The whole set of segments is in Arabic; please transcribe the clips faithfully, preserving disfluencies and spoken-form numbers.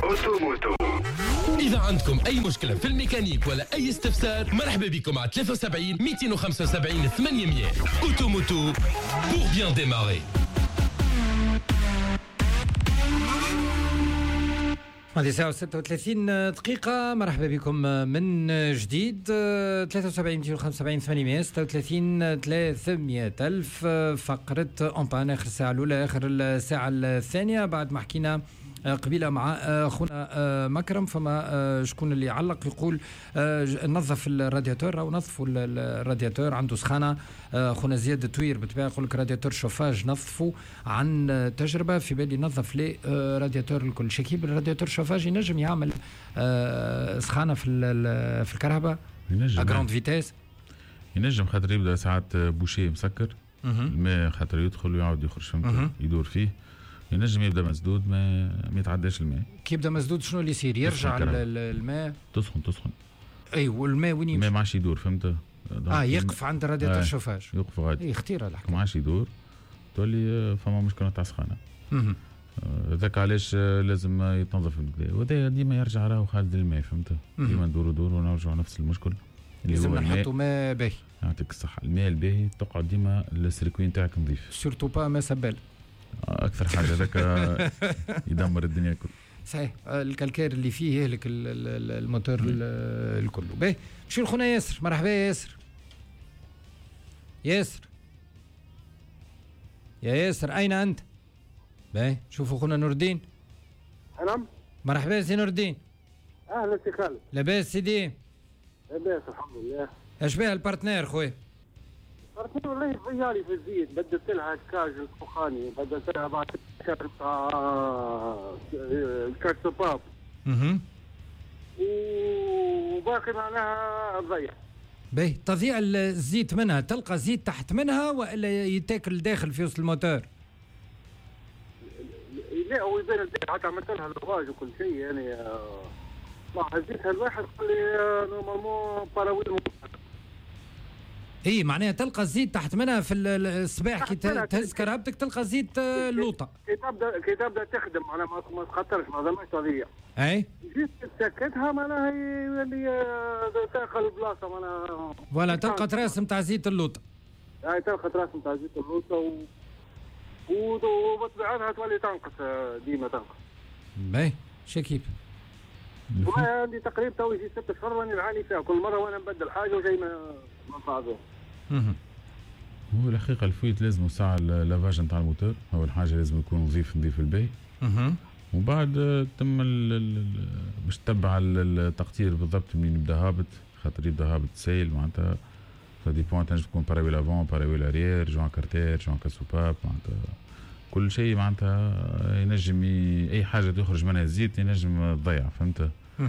أوتوموتو. إذا عندكم أي مشكلة في الميكانيك ولا أي استفسار مرحبا بكم على ثلاثة وسبعين مئتين وخمسة وسبعين ثمانمئة. أوتوموتو pour bien démarrer. هذه ساعة وستة وثلاثين دقيقة. مرحبا بكم من جديد. ثلاثة وسبعين مئتين وخمسة وسبعين ثمانمئة ستة وثلاثين ثلاثمئة ألف. فقرة أمبان آخر الساعة الأولى آخر الساعة الثانية. بعد ما حكينا قبيلة مع أخونا مكرم، فما شكون اللي علق يقول نظف الرادياتور أو نظفوا الرادياتور عنده سخانة. أخونا زياد توير بالطبيعة يقول لك رادياتور شوفاج نظفوا، عن تجربة في بالي نظف لي رادياتور الكل. شكيب الرادياتور شوفاج ينجم يعمل سخانة في في الكهرباء أجراند فيتاس؟ ينجم، خاطر يبدأ ساعات بوشيه مسكر الماء خاطر يدخل ويعود يخرج فهمت يدور فيه. ينجم يبدا مسدود ما ما يتعداش الماء. كي يبدا مسدود شنو اللي يصير؟ يرجع الماء تسخن تسخن اي والماء وين يمشي؟ الماء ما عادش يدور فهمت. اه يقف عند الرادياتور شوفاج يوقف غادي. اي خطيره الحكايه، ما عادش يدور تولي فما مشكله تاع سخانه. هذاك علاش لازم يتنظف بالكدا، وهذا ديما يرجع راهو خالد الماء فهمت. ديما ندورو دور ونرجعوا نفس المشكل اللي لازم نحطوا ماء باهي. يعطيك الصحه. الماء الباهي تقعد ديما السيركوي نتاعك نظيف، سورتو با ماء سبال اكثر حاجه هذاك يدمر الدنيا كل. صحيح، الكالكير اللي فيه يهلك الموتور الكل. باهي شو الخونا ياسر. مرحبا يا ياسر. ياسر يا ياسر اين انت؟ باهي شوفوا خونا نور الدين. نعم مرحبا سي نور الدين. اهلا سي خالد. لاباس سيدي؟ لاباس الحمد لله. اش بها البارتنير خويا؟ البارتنير والله ضيالي في الزيت، بدلت لها الكاج الفخاني، بدلت لها بعد الكاج تاع الكاج سباب. اها وباقي معناها ضيع. باهي تضيع الزيت منها، تلقى زيت تحت منها ولا يتاكل داخل في وسط الموتور؟ لا هو يبان الزيت، حتى عملت لها لواج وكل شيء يعني مع زيتها الواحد قال لي نورمالمون باراويل. اي معناها تلقى الزيت تحت منها في الصباح كي تهز كرهبتك تلقى زيت اللوطه كي تبدا كي تبدا تخدم معناها ما تخطرش ما ضمنش تضيع. اي جيت تسكتها معناها اللي تاخذ البلاصه معناها ولا تلقى تراس نتاع زيت اللوطه. اي تلقى تراس نتاع زيت اللوطه و وبطبيعتها تولي تنقص ديما تنقص. باهي شكيب. والله عندي تقريبا تو يجي ست اشهر راني نعاني فيها كل مره وانا نبدل حاجه وجاي ما ما صعبه. هو الحقيقه الفويت لازم ساعه اللافاج نتاع الموتور، اول حاجه لازم يكون نظيف نظيف الباهي. اها وبعد تم باش تتبع التقطير بالضبط منين يبدا هابط، خاطر يبدا هابط سايل معناتها فدي بوان تنجم تكون باراويل افون باراويل اريير جوان كارتير جوان كاسوباب معناتها كل شيء معناتها ينجم ي... اي حاجه تخرج منها الزيت ينجم تضيع فهمت.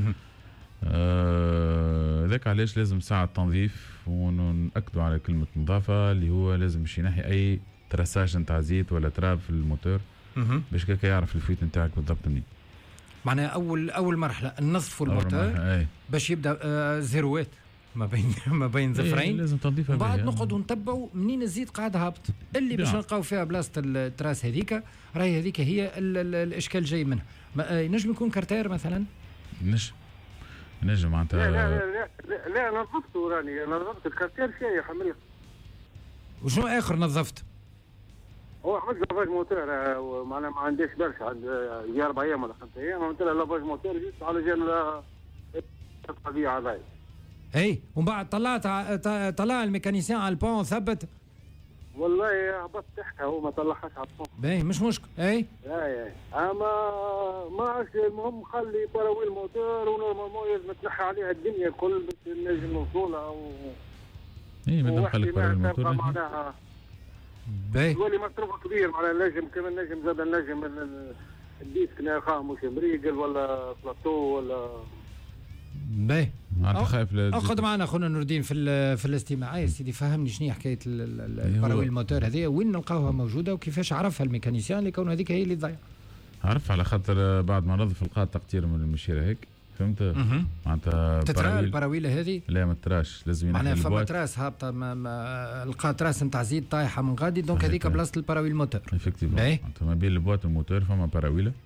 ذاك آه... علاش لازم ساعه تنظيف ونأكدوا على كلمه نظافه اللي هو لازم باش ينحي اي تراساج نتاع زيت ولا تراب في الموتور باش كيكا يعرف الفويت نتاعك بالضبط منين. معناها اول اول مرحله ننظفوا الموتور باش يبدا آه زيروات ما بين ما بين زفرين. لازم تنظيفها بعد نقعدوا نتبعوا منين الزيت قاعد هابط اللي باش نلقاو فيها بلاصه التراس هذيك راهي هذيك هي ال ال الاشكال جاي منها. ينجم يكون كارتير مثلا. نجم نجم معناتها. لا لا لا لا, لا نظفته راني نظفت الكارتير شيء حمل. وشنو اخر نظفت؟ هو عملت لافاج موتور معناها ما عنديش برشا عند يجي اربع ايام ولا خمس ايام عملت لها لافاج موتور جيت على جال الطبيعه هذاي. اي ومن بعد طلعت طلع الميكانيسيان على البون ثبت. والله هبطت تحتها هو ما طلعهاش على البون. باهي مش مشكل. اي اي اي اما ما عادش المهم خلي باراويل موتور ونورمالمون لازم تنحي عليها الدنيا كل باش نجم نوصلها و اي ما دام خليك باراويل موتور معناها باهي يولي مصروف كبير معناها نجم كمان نجم زاد نجم الديسك ناخذ مش مريقل ولا بلاطو ولا باهي. معناتها خايف اقعد معنا اخونا نور الدين في في الاستماع يا سيدي. فهمني شنو حكايه البراويل الموتور هذه وين نلقاوها موجوده وكيفاش عرفها الميكانيسيان اللي كون هذيك هي اللي تضيع. عرف على خاطر بعد ما نظف لقى تقطير من المشيره هيك فهمت. معناتها تترى البراويل هذه؟ لا ما تراش لازم ينحي البواط. معناها فما تراس هابطه لقى تراس نتاع زيت طايحه من غادي دونك هذيك بلاصه البراويل الموتور. افكتيفون معناتها ما بين البواط والموتور فما براويله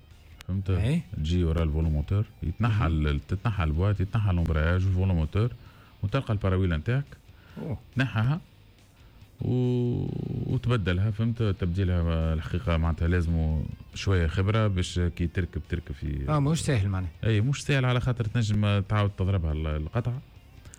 فهمت؟ أي. تجي ورا الفولوموتور يتنحى ال- تتنحى البوات، يتنحى الامبراج والفولوموتور، وتلقى البراويل نتاعك تنحاها و... وتبدلها. فهمت؟ تبديلها الحقيقه معناتها لازم شويه خبره باش كي تركب تركب في اه مش سهل معناها. اي مش سهل، على خاطر تنجم تعاود تضربها القطعه